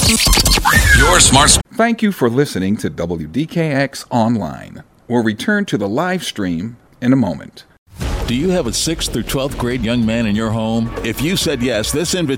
Your smart. Thank you for listening to WDKX Online. We'll return to the live stream in a moment. Do you have a 6th through 12th grade young man in your home? If you said yes, this invitation